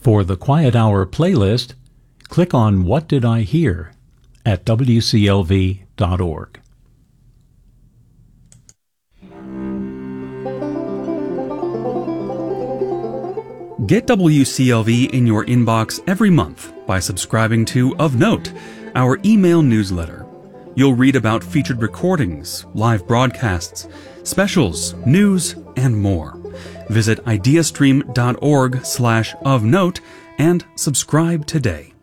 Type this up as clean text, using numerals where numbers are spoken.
For the Quiet Hour playlist, click on What Did I Hear at wclv.org. Get WCLV in your inbox every month by subscribing to Of Note, our email newsletter. You'll read about featured recordings, live broadcasts, specials, news, and more. Visit ideastream.org/ofnote and subscribe today.